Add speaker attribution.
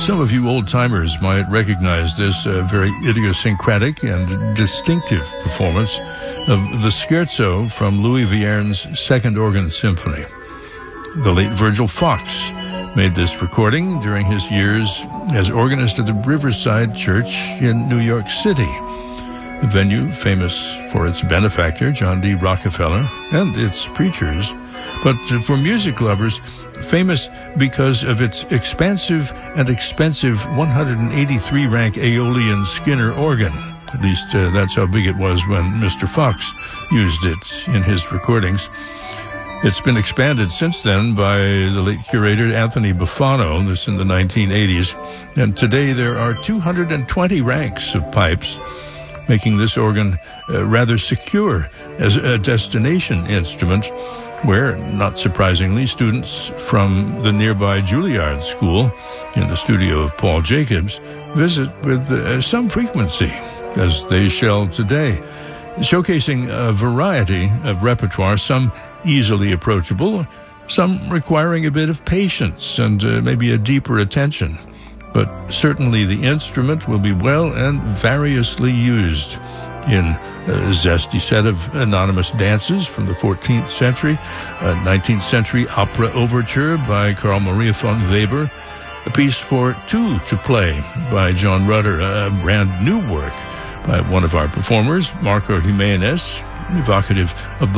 Speaker 1: Some of you old-timers might recognize this very idiosyncratic and distinctive performance of the Scherzo from Louis Viern's Second Organ Symphony. The late Virgil Fox made this recording during his years as organist at the Riverside Church in New York City, a venue famous for its benefactor, John D. Rockefeller, and its preachers, but for music lovers, famous because of its expansive and expensive 183-rank Aeolian Skinner organ. At least that's how big it was when Mr. Fox used it in his recordings. It's been expanded since then by the late curator Anthony Buffano, this in the 1980s, and today there are 220 ranks of pipes, making this organ rather secure as a destination instrument, where, not surprisingly, students from the nearby Juilliard School, in the studio of Paul Jacobs, visit with some frequency, as they shall today, showcasing a variety of repertoire, some easily approachable, some requiring a bit of patience and maybe a deeper attention. But certainly the instrument will be well and variously used in a zesty set of anonymous dances from the 14th century, a 19th century opera overture by Carl Maria von Weber, a piece for two to play by John Rutter, a brand new work by one of our performers, Marco Jimenez, evocative of the